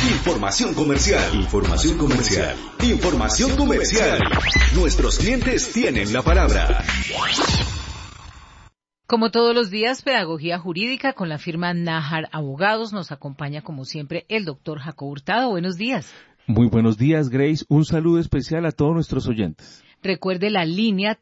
Información comercial. Información comercial. Información comercial. Nuestros clientes tienen la palabra. Como todos los días, Pedagogía Jurídica con la firma Nájar Abogados. Nos acompaña, como siempre, el doctor Jacobo Hurtado. Buenos días. Muy buenos días, Grace. Un saludo especial a todos nuestros oyentes. Recuerde la línea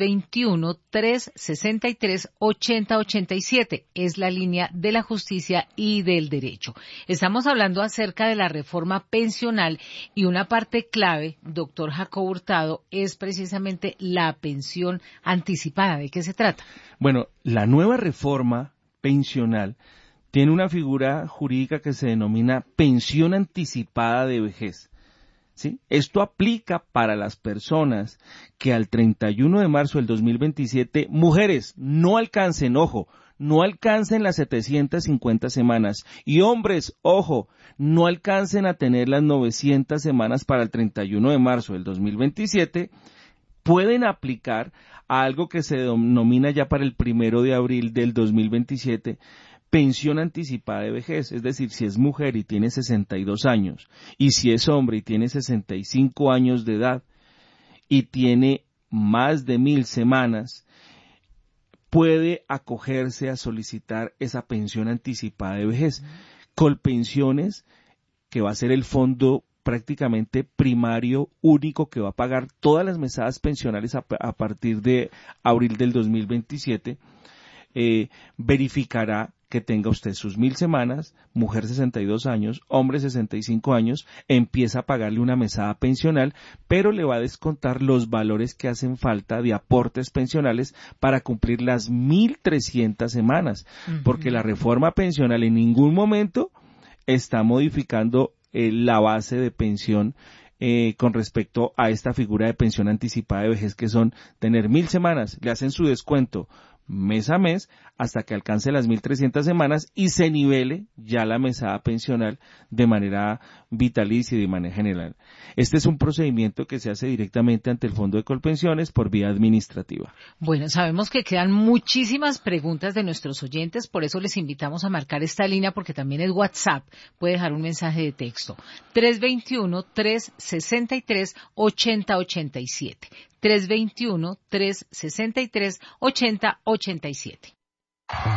321-363-8087. Es la línea de la justicia y del derecho. Estamos hablando acerca de la reforma pensional y una parte clave, doctor Jacobo Hurtado, es precisamente la pensión anticipada. ¿De qué se trata? Bueno, la nueva reforma pensional tiene una figura jurídica que se denomina pensión anticipada de vejez. ¿Sí? Esto aplica para las personas que al 31 de marzo del 2027, mujeres, no alcancen, ojo, no alcancen las 750 semanas. Y hombres, ojo, no alcancen a tener las 900 semanas para el 31 de marzo del 2027, pueden aplicar a algo que se denomina ya para el 1 de abril del 2027, pensión anticipada de vejez, es decir, si es mujer y tiene 62 años, y si es hombre y tiene 65 años de edad, y tiene más de 1,000 semanas, puede acogerse a solicitar esa pensión anticipada de vejez. Colpensiones, que va a ser el fondo prácticamente primario único que va a pagar todas las mesadas pensionales a partir de abril del 2027, verificará que tenga usted sus 1,000 semanas, mujer 62 años, hombre 65 años, empieza a pagarle una mesada pensional, pero le va a descontar los valores que hacen falta de aportes pensionales para cumplir las 1,300 semanas, porque la reforma pensional en ningún momento está modificando la base de pensión con respecto a esta figura de pensión anticipada de vejez, que son tener 1,000 semanas, le hacen su descuento mes a mes hasta que alcance las 1,300 semanas y se nivele ya la mesada pensional de manera vitalicia y de manera general. Este es un procedimiento que se hace directamente ante el Fondo de Colpensiones por vía administrativa. Bueno, sabemos que quedan muchísimas preguntas de nuestros oyentes, por eso les invitamos a marcar esta línea porque también es WhatsApp, puede dejar un mensaje de texto. 321-363-8087. 321-363-8087.